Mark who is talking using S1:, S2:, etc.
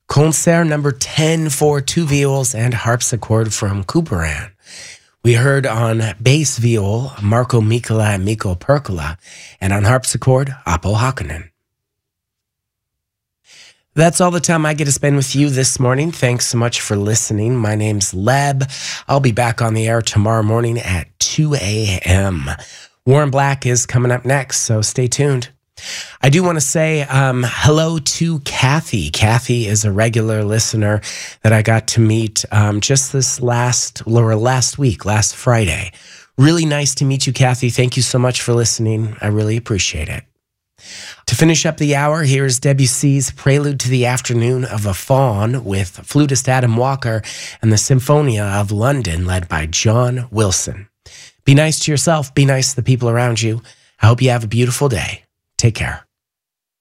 S1: Concert number 10 for two viols and harpsichord from Couperin. We heard on bass viol, Marko Mikkola and Mikko Perkula, and on harpsichord, Apo Hakanen. That's all the time I get to spend with you this morning. Thanks so much for listening. My name's Leb. I'll be back on the air tomorrow morning at 2 a.m. Warren Black is coming up next, so stay tuned. I do want to say hello to Kathy. Kathy is a regular listener that I got to meet just this last Friday. Really nice to meet you, Kathy. Thank you so much for listening. I really appreciate it. To finish up the hour, here's Debussy's Prelude to the Afternoon of a Faun with flutist Adam Walker and the Symphonia of London led by John Wilson. Be nice to yourself. Be nice to the people around you. I hope you have a beautiful day. Take care.